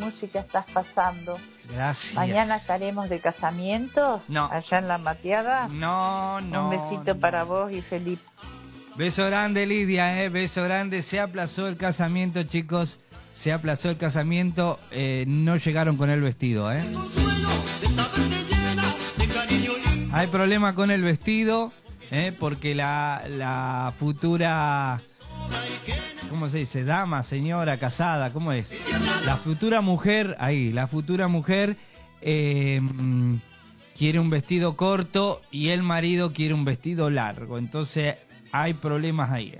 música estás pasando. Gracias. Mañana estaremos de casamiento. No. Allá en La Mateada. No. Un besito para vos y Felipe. Beso grande, Lidia, beso grande. Se aplazó el casamiento, chicos. Se aplazó el casamiento. No llegaron con el vestido, Hay problema con el vestido, porque la futura... ¿Cómo se dice? Dama, señora, casada, ¿cómo es? La futura mujer, la futura mujer quiere un vestido corto y el marido quiere un vestido largo. Entonces hay problemas ahí.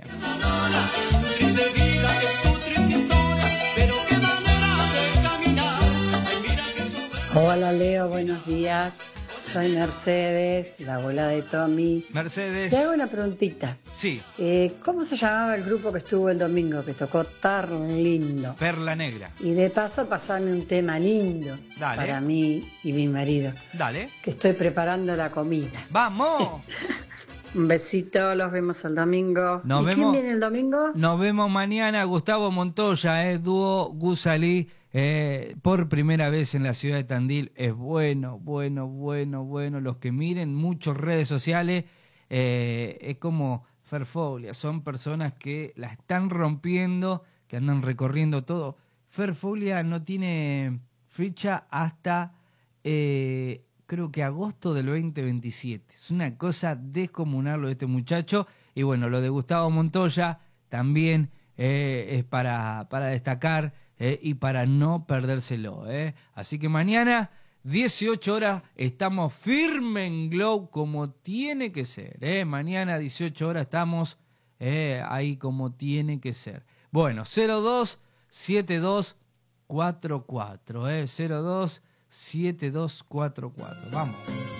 Hola Leo, buenos días. Soy Mercedes, la abuela de Tommy. Mercedes. Te hago una preguntita. Sí. ¿Cómo se llamaba el grupo que estuvo el domingo, que tocó tan lindo? Perla Negra. Y de paso pasarme un tema lindo. Dale. Para mí y mi marido. Dale. Que estoy preparando la comida. ¡Vamos! Un besito, los vemos el domingo. Nos ¿Y vemos, quién viene el domingo? Nos vemos mañana. Gustavo Montoya, dúo Gusalí. Por primera vez en la ciudad de Tandil. Es bueno. Los que miren muchas redes sociales, es como Ferfolia. Son personas que la están rompiendo, que andan recorriendo todo. Ferfolia no tiene fecha hasta, creo que agosto del 2027. Es una cosa descomunal lo de este muchacho. Y bueno, lo de Gustavo Montoya también es para destacar. Y para no perdérselo. Así que mañana, 18 horas, estamos firme en Glow como tiene que ser. Mañana, 18 horas, estamos ahí como tiene que ser. Bueno, 027244. 027244. Vamos.